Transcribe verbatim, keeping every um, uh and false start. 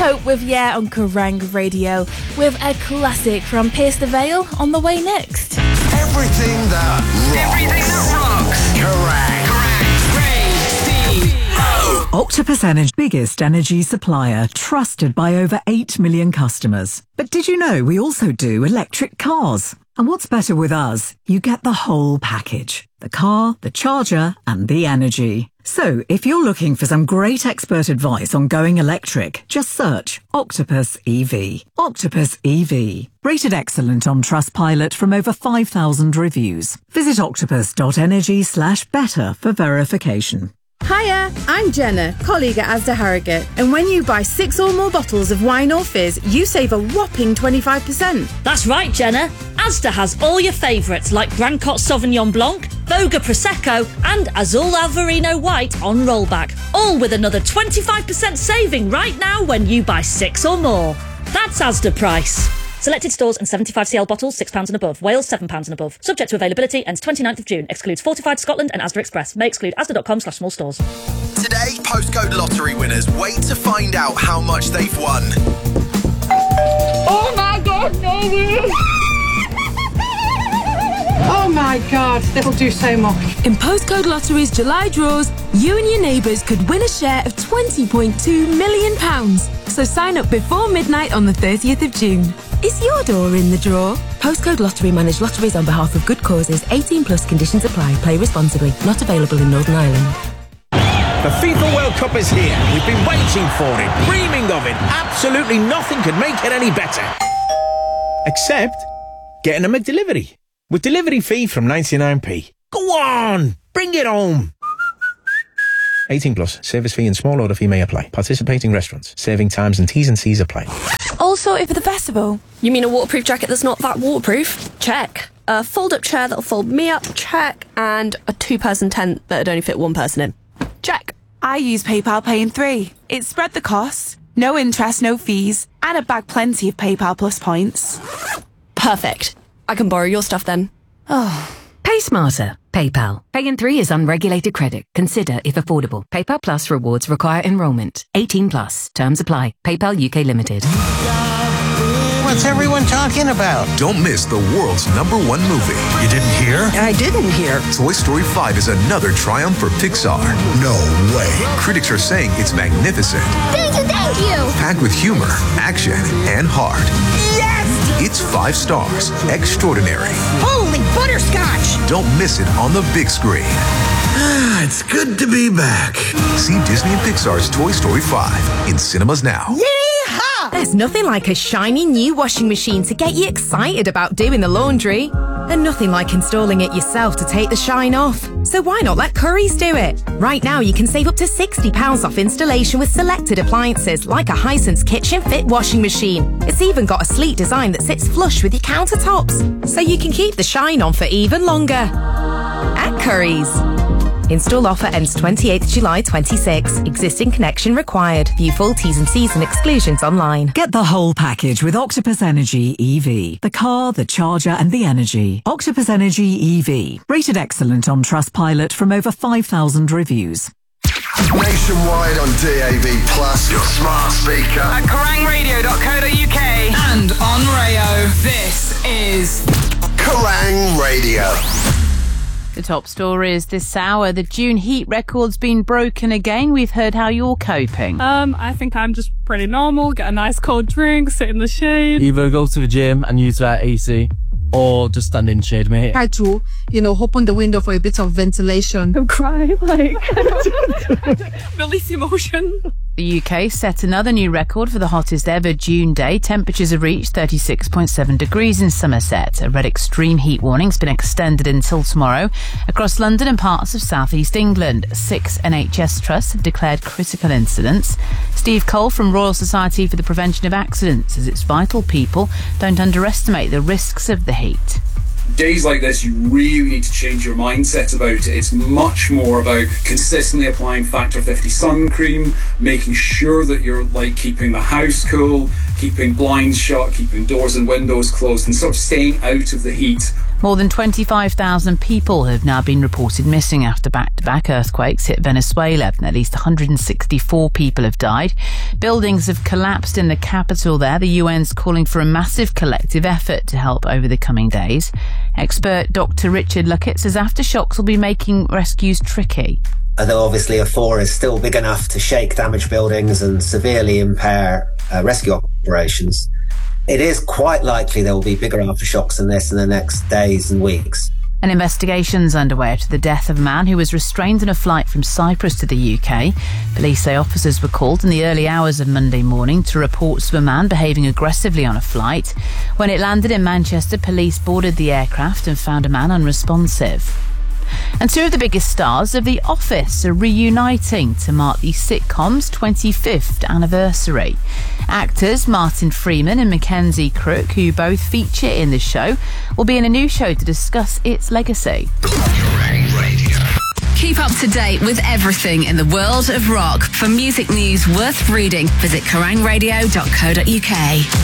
Hope with Yeah on Kerrang Radio, with a classic from Pierce the Veil on the way next. Everything that rocks. Everything that rocks. Kerrang. Kerrang. Ray, Steve, O. Octopus Energy, biggest energy supplier, trusted by over eight million customers. But did you know we also do electric cars? And what's better with us? You get the whole package. The car, the charger, and the energy. So, if you're looking for some great expert advice on going electric, just search Octopus E V. Octopus E V. Rated excellent on Trustpilot from over five thousand reviews. Visit octopus.energy slash better for verification. Hiya, I'm Jenna, colleague at Asda Harrogate, and when you buy six or more bottles of wine or fizz, you save a whopping twenty-five percent. That's right, Jenna. Asda has all your favourites like Brancott Sauvignon Blanc, Voga Prosecco and Azul Alvarino White on rollback, all with another twenty-five percent saving right now when you buy six or more. That's Asda price. Selected stores and seventy-five c l bottles, six pounds and above. Wales, seven pounds and above. Subject to availability, ends twenty-ninth of June. Excludes Fortified Scotland and Asda Express. May exclude asda.com slash small stores. Today, postcode lottery winners wait to find out how much they've won. Oh my God, no! Oh my God, that'll do so much. In Postcode Lottery's July draws, you and your neighbours could win a share of twenty point two million pounds. So sign up before midnight on the thirtieth of June. Is your door in the draw? Postcode Lottery manage lotteries on behalf of good causes. eighteen plus conditions apply. Play responsibly. Not available in Northern Ireland. The FIFA World Cup is here. We've been waiting for it, dreaming of it. Absolutely nothing could make it any better. Except getting them a delivery. With delivery fee from ninety-nine p. Go on! Bring it home! eighteen plus. Service fee and small order fee may apply. Participating restaurants. Serving times and T's and C's apply. All sorted for the festival? You mean a waterproof jacket that's not that waterproof? Check. A fold-up chair that'll fold me up? Check. And a two-person tent that'd only fit one person in? Check. I use PayPal Pay in three. It spread the costs, no interest, no fees, and I bag plenty of PayPal Plus points. Perfect. I can borrow your stuff then. Oh. Pay smarter. PayPal. Pay in three is unregulated credit. Consider if affordable. PayPal Plus rewards require enrolment. eighteen plus. Terms apply. PayPal U K Limited. What's everyone talking about? Don't miss the world's number one movie. You didn't hear? I didn't hear. Toy Story five is another triumph for Pixar. No way. Critics are saying it's magnificent. Thank you, thank you. Packed with humor, action, and heart. Yes! It's five stars. Extraordinary. Holy butterscotch! Don't miss it on the big screen. Ah, it's good to be back. See Disney and Pixar's Toy Story five in cinemas now. Yeehaw! There's nothing like a shiny new washing machine to get you excited about doing the laundry. And nothing like installing it yourself to take the shine off. So why not let Currys do it? Right now you can save up to sixty pounds off installation with selected appliances like a Hisense Kitchen Fit washing machine. It's even got a sleek design that sits flush with your countertops, so you can keep the shine on for even longer. At Currys. Install offer ends twenty-eighth of July twenty-six. Existing connection required. View full T's and C's and exclusions online. Get the whole package with Octopus Energy E V. The car, the charger and the energy. Octopus Energy E V. Rated excellent on Trustpilot from over five thousand reviews. Nationwide on D A B Plus, your smart speaker. At kerrang radio dot co dot uk. And on Rayo, this is Kerrang Radio. The top stories this hour. The June heat record's been broken again. We've heard how you're coping. Um, I think I'm just pretty normal. Get a nice cold drink, sit in the shade. Either go to the gym and use that A C, or just stand in shade, mate. Try to, you know, open the window for a bit of ventilation. I'm crying, like, release emotion. The U K set another new record for the hottest ever June day. Temperatures have reached thirty-six point seven degrees in Somerset. A red extreme heat warning's been extended until tomorrow across London and parts of South East England. Six N H S trusts have declared critical incidents. Steve Cole from Royal Society for the Prevention of Accidents says it's vital people don't underestimate the risks of the heat. Days like this, you really need to change your mindset about it. It's much more about consistently applying Factor fifty sun cream, making sure that you're like keeping the house cool, keeping blinds shut, keeping doors and windows closed, and sort of staying out of the heat. More than twenty-five thousand people have now been reported missing after back-to-back earthquakes hit Venezuela. At least one hundred sixty-four people have died. Buildings have collapsed in the capital there. The U N's calling for a massive collective effort to help over the coming days. Expert Doctor Richard Luckett says aftershocks will be making rescues tricky. Although obviously a four is still big enough to shake damaged buildings and severely impair uh, rescue operations, it is quite likely there will be bigger aftershocks than this in the next days and weeks. An investigation's underway after the death of a man who was restrained on a flight from Cyprus to the U K. Police say officers were called in the early hours of Monday morning to reports of a man behaving aggressively on a flight. When it landed in Manchester, police boarded the aircraft and found a man unresponsive. And two of the biggest stars of The Office are reuniting to mark the sitcom's twenty-fifth anniversary. Actors Martin Freeman and Mackenzie Crook, who both feature in the show, will be in a new show to discuss its legacy. Keep up to date with everything in the world of rock. For music news worth reading, visit kerrang radio dot co dot uk.